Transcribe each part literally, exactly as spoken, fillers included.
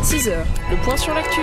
six heures, le point sur l'actu.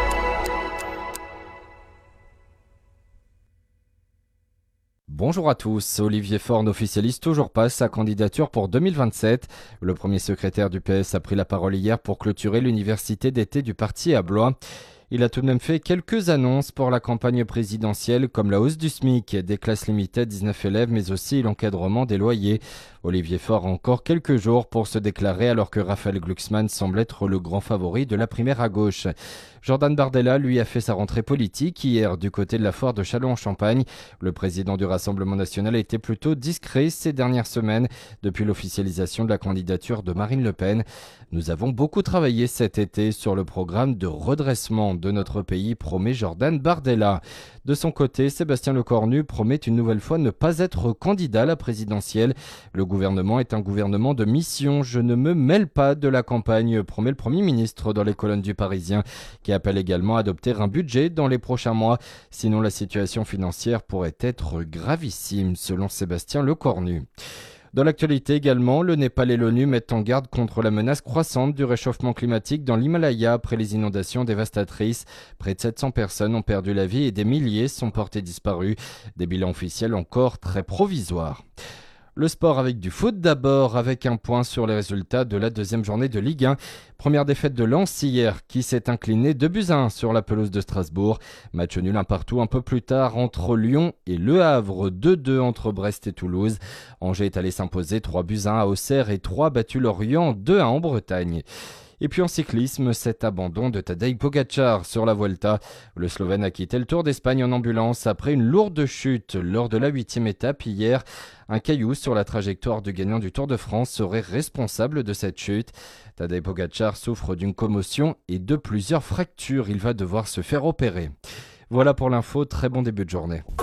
Bonjour à tous, Olivier Faure n'officialise toujours pas sa candidature pour deux mille vingt-sept. Le premier secrétaire du P S a pris la parole hier pour clôturer l'université d'été du parti à Blois. Il a tout de même fait quelques annonces pour la campagne présidentielle, comme la hausse du SMIC, des classes limitées à dix-neuf élèves, mais aussi l'encadrement des loyers. Olivier Faure a encore quelques jours pour se déclarer, alors que Raphaël Glucksmann semble être le grand favori de la primaire à gauche. Jordan Bardella, lui, a fait sa rentrée politique hier du côté de la foire de Châlons-en-Champagne. Le président du Rassemblement national a été plutôt discret ces dernières semaines, depuis l'officialisation de la candidature de Marine Le Pen. Nous avons beaucoup travaillé cet été sur le programme de redressement de notre pays, promet Jordan Bardella. De son côté, Sébastien Lecornu promet une nouvelle fois ne pas être candidat à la présidentielle. Le gouvernement est un gouvernement de mission. Je ne me mêle pas de la campagne, promet le Premier ministre dans les colonnes du Parisien, qui appelle également à adopter un budget dans les prochains mois. Sinon, la situation financière pourrait être gravissime, selon Sébastien Lecornu. Dans l'actualité également, le Népal et l'ONU mettent en garde contre la menace croissante du réchauffement climatique dans l'Himalaya après les inondations dévastatrices. Près de sept cents personnes ont perdu la vie et des milliers sont portés disparus. Des bilans officiels encore très provisoires. Le sport avec du foot d'abord, avec un point sur les résultats de la deuxième journée de Ligue un. Première défaite de Lens hier, qui s'est incliné deux buts à un sur la pelouse de Strasbourg. Match nul un partout un peu plus tard entre Lyon et Le Havre, deux deux entre Brest et Toulouse. Angers est allé s'imposer trois buts à un à Auxerre et trois battu Lorient deux à un en Bretagne. Et puis en cyclisme, cet abandon de Tadej Pogačar sur la Vuelta. Le Slovène a quitté le Tour d'Espagne en ambulance après une lourde chute lors de la huitième étape hier. Un caillou sur la trajectoire du gagnant du Tour de France serait responsable de cette chute. Tadej Pogačar souffre d'une commotion et de plusieurs fractures. Il va devoir se faire opérer. Voilà pour l'info, très bon début de journée.